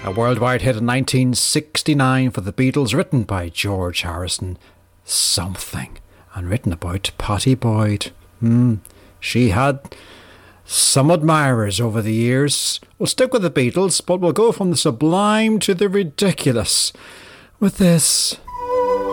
A worldwide hit in 1969 for the Beatles, written by George Harrison. Something. And written about Pattie Boyd. She had some admirers over the years. We'll stick with the Beatles, but we'll go from the sublime to the ridiculous with this.